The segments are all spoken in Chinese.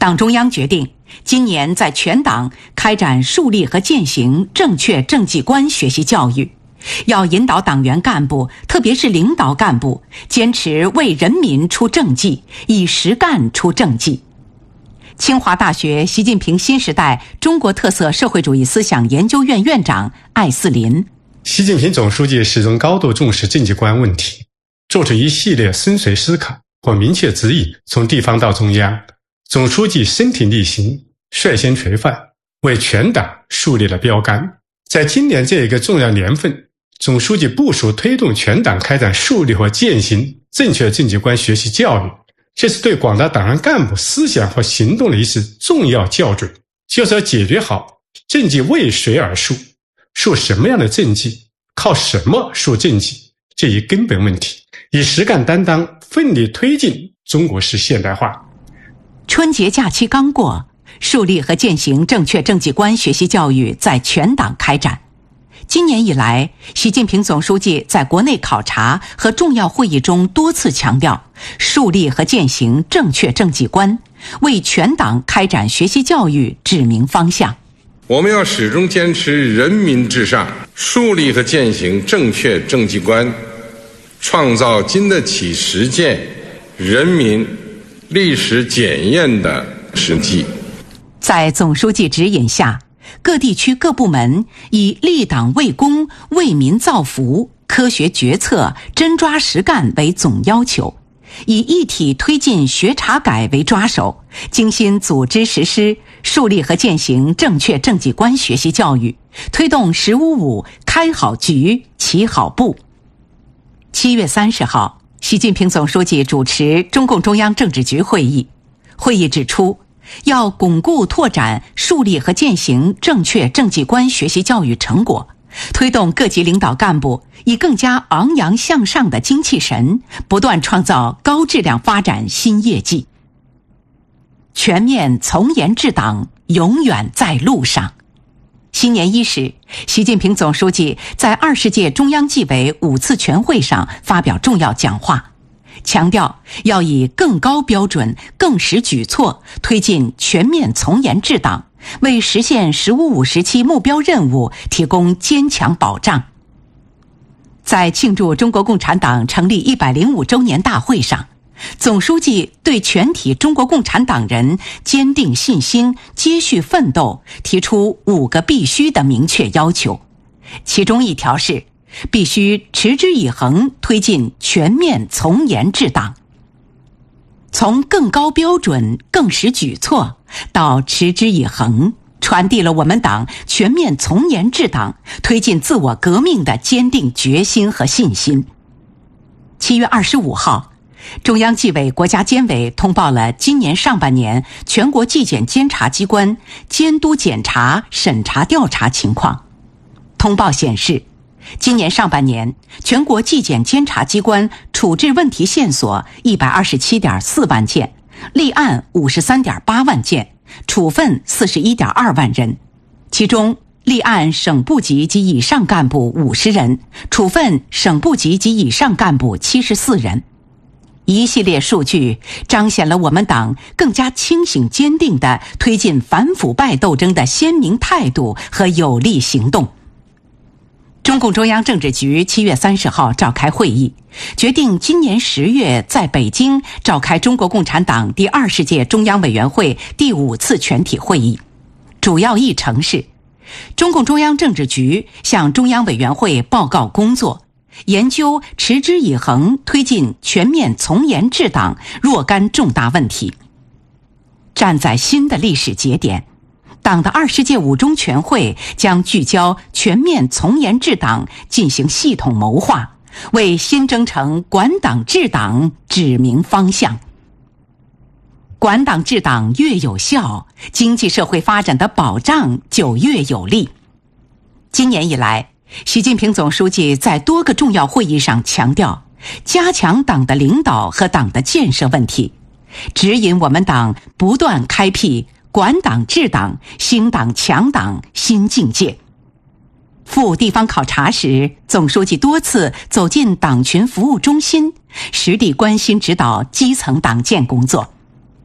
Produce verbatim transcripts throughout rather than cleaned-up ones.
党中央决定今年在全党开展树立和践行正确政绩观学习教育，要引导党员干部，特别是领导干部，坚持为人民出政绩，以实干出政绩。清华大学习近平新时代中国特色社会主义思想研究院院长艾斯林： 习近平总书记始终高度重视政绩观问题，做出一系列深邃思考或明确指引，从地方到中央，总书记身体力行，率先垂范，为全党树立了标杆。在今年这一个重要年份，总书记部署推动全党开展树立和践行正确政绩观学习教育，这是对广大党员干部思想和行动的一次重要校准，就是要解决好政绩为谁而树，树什么样的政绩，靠什么树政绩这一根本问题，以实干担当，奋力推进中国式现代化。 春节假期刚过，树立和践行正确政绩观学习教育在全党开展。今年以来，习近平总书记在国内考察和重要会议中多次强调，树立和践行正确政绩观，为全党开展学习教育指明方向。 我们要始终坚持人民至上，树立和践行正确政绩观，创造经得起实践、人民历史检验的实际。 在总书记指引下，各地区各部门以立党为公、为民造福、科学决策、真抓实干为总要求，以一体推进学查改为抓手，精心组织实施树立和践行正确政绩观学习教育，推动十五五开好局、起好步。七月三十号，习近平总书记主持中共中央政治局会议，会议指出，要巩固拓展树立和践行正确政绩观学习教育成果，推动各级领导干部以更加昂扬向上的精气神，不断创造高质量发展新业绩。全面从严治党永远在路上。新年伊始，习近平总书记在二十届中央纪委五次全会上发表重要讲话，强调要以更高标准、更实举措推进全面从严治党，为实现“十五五”时期目标任务提供坚强保障。在庆祝中国共产党成立一百零五周年大会上，总书记对全体中国共产党人坚定信心、接续奋斗提出五个必须的明确要求，其中一条是必须持之以恒推进全面从严治党。从更高标准、更实举措到持之以恒，传递了我们党全面从严治党、推进自我革命的坚定决心和信心。七月二十五号，中央纪委国家监委通报了今年上半年全国纪检监察机关监督检查、审查调查情况。通报显示，今年上半年，全国纪检监察机关处置问题线索一百二十七点四万件，立案五十三点八万件，处分四十一点二万人。其中，立案省部级及以上干部五十人，处分省部级及以上干部七十四人。一系列数据彰显了我们党更加清醒坚定地推进反腐败斗争的鲜明态度和有力行动。中共中央政治局七月三十号召开会议，决定今年十月在北京召开中国共产党第二十届中央委员会第五次全体会议。主要议程是，中共中央政治局向中央委员会报告工作，研究持之以恒推进全面从严治党若干重大问题。站在新的历史节点，党的二十届五中全会将聚焦全面从严治党进行系统谋划，为新征程管党治党指明方向。管党治党越有效，经济社会发展的保障就越有力。今年以来，习近平总书记在多个重要会议上强调，加强党的领导和党的建设问题，指引我们党不断开辟管党治党、兴党强党新境界。赴地方考察时，总书记多次走进党群服务中心，实地关心指导基层党建工作。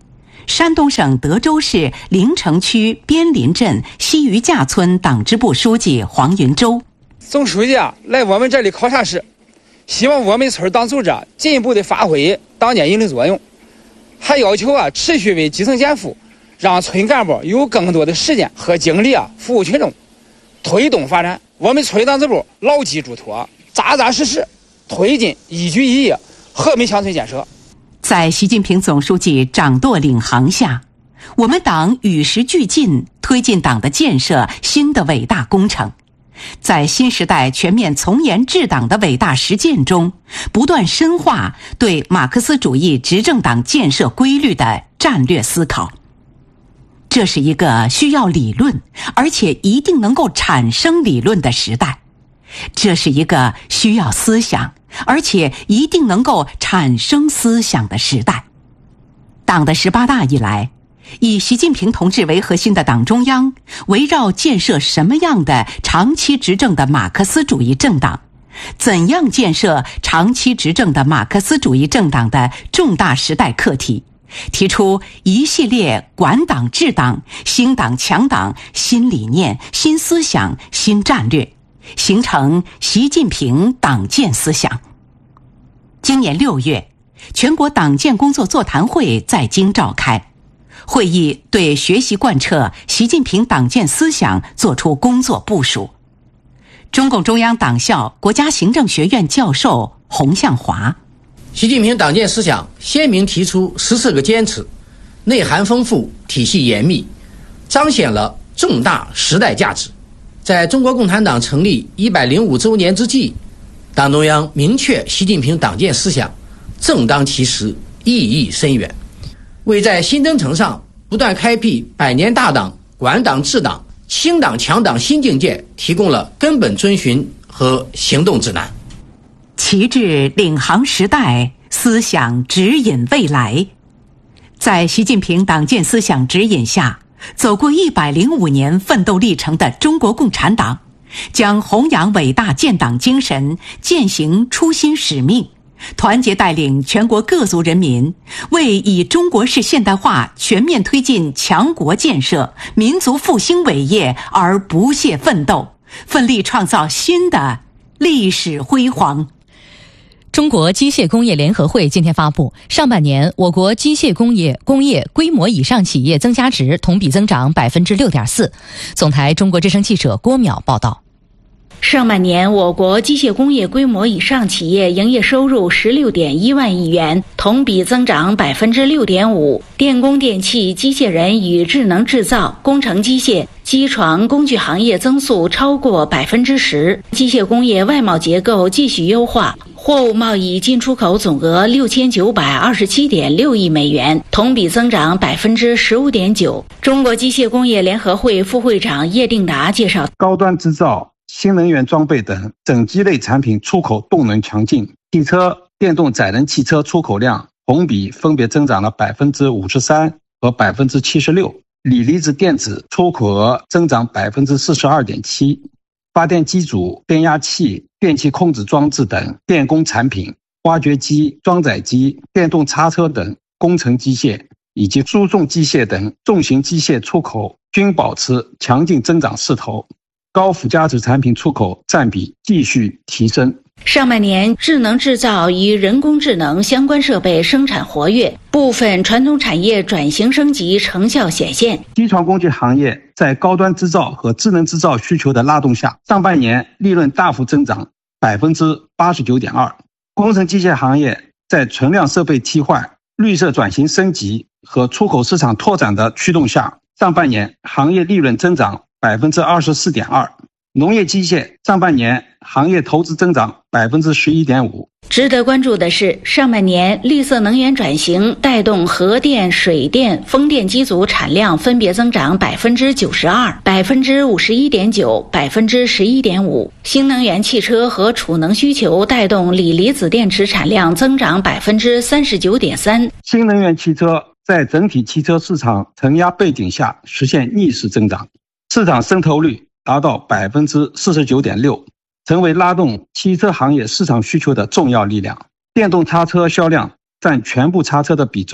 山东省德州市临城区边林镇西余架村党支部书记黄云洲。 总书记啊，来我们这里考察时，希望我们村党组织啊进一步的发挥党建引领作用，还要求啊持续为基层减负，让村干部有更多的时间和精力啊服务群众，推动发展。我们村党支部牢记嘱托，扎扎实实推进一举一业和平乡村建设。 在习近平总书记掌舵领航下，我们党与时俱进，推进党的建设新的伟大工程。在新时代全面从严治党的伟大实践中，不断深化对马克思主义执政党建设规律的战略思考。这是一个需要理论，而且一定能够产生理论的时代。这是一个需要思想，而且一定能够产生思想的时代。党的十八大以来，以习近平同志为核心的党中央，围绕建设什么样的长期执政的马克思主义政党，怎样建设长期执政的马克思主义政党的重大时代课题，提出一系列管党治党、兴党强党新理念、新思想、新战略，形成习近平党建思想。今年六月，全国党建工作座谈会在京召开，会议对学习贯彻习近平党建思想作出工作部署。中共中央党校国家行政学院教授洪向华： 习近平党建思想鲜明提出十四个坚持，内涵丰富，体系严密，彰显了重大时代价值。在中国共产党成立一百零五周年之际，党中央明确习近平党建思想正当其时，意义深远，为在新征程上不断开辟百年大党、管党治党、兴党强党新境界提供了根本遵循和行动指南。 旗帜领航时代，思想指引未来。在习近平党建思想指引下，走过一百零五年奋斗历程的中国共产党，将弘扬伟大建党精神，践行初心使命，团结带领全国各族人民，为以中国式现代化全面推进强国建设、民族复兴伟业而不懈奋斗，奋力创造新的历史辉煌。 中国机械工业联合会今天发布，上半年我国机械工业工业规模以上企业增加值同比增长 百分之六点四。 总台中国之声记者郭淼报道。 上半年，我国机械工业规模以上企业营业收入十六点一万亿元，同比增长百分之六点五。电工电气、机械人与智能制造、工程机械、机床工具行业增速超过百分之十。机械工业外贸结构继续优化，货物贸易进出口总额六千九百二十七点六亿美元，同比增长百分之十五点九。中国机械工业联合会副会长叶定达介绍， 高端制造、新能源装备等整机类产品出口动能强劲，汽车、电动载人汽车出口量同比分别增长了百分之五十三和百分之七十六，锂离子电子出口额增长百分之四十二点七，发电机组、变压器、电气控制装置等电工产品、挖掘机、装载机、电动叉车等工程机械以及输送机械等重型机械出口均保持强劲增长势头。高附加值产品出口占比继续提升。 上半年，智能制造与人工智能相关设备生产活跃，部分传统产业转型升级成效显现。 机床工具行业在高端制造和智能制造需求的拉动下，上半年利润大幅增长百分之八十九点二。工程机械行业在存量设备替换、绿色转型升级和出口市场拓展的驱动下，上半年行业利润增长百分之二十四点二。农业机械上半年行业投资增长百分之十一点五。 值得关注的是，上半年绿色能源转型带动核电、水电、风电机组产量分别增长百分之九十二、百分之五十一点九、百分之十一点五。新能源汽车和储能需求带动锂离子电池产量增长百分之三十九点三。 新能源汽车在整体汽车市场承压背景下实现逆势增长，市场渗透率达到百分之四十九点六，成为拉动汽车行业市场需求的重要力量。电动叉车销量占全部叉车的比重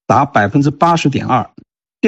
达百分之八十点二，